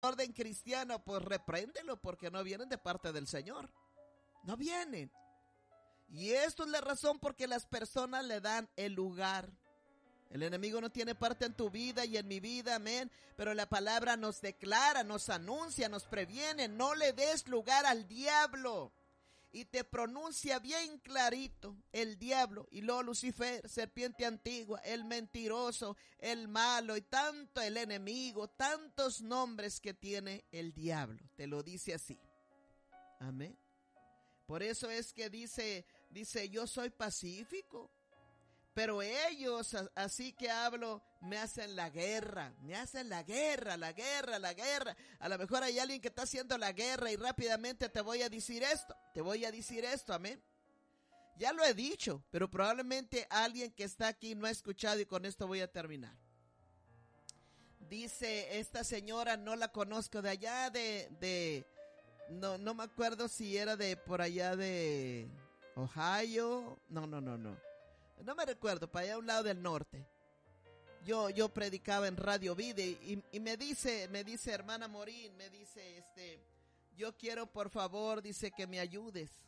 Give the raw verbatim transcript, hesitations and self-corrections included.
orden cristiano, pues repréndelo, porque no vienen de parte del Señor. No vienen. Y esto es la razón por que las personas le dan el lugar. El enemigo no tiene parte en tu vida y en mi vida, amén. Pero la palabra nos declara, nos anuncia, nos previene. No le des lugar al diablo. Y te pronuncia bien clarito el diablo. Y luego Lucifer, serpiente antigua, el mentiroso, el malo y tanto el enemigo. Tantos nombres que tiene el diablo. Te lo dice así. Amén. Por eso es que dice, dice, yo soy pacífico. Pero ellos, así que hablo, me hacen la guerra, me hacen la guerra, la guerra, la guerra. A lo mejor hay alguien que está haciendo la guerra y rápidamente te voy a decir esto, te voy a decir esto, amén. Ya lo he dicho, pero probablemente alguien que está aquí no ha escuchado y con esto voy a terminar. Dice esta señora, no la conozco, de allá de, de, no, no me acuerdo si era de por allá de Ohio, no, no, no, no. No me recuerdo, para allá a un lado del norte. Yo, yo predicaba en Radio Vida y, y me dice, me dice hermana Morín, me dice, este, yo quiero por favor, dice que me ayudes.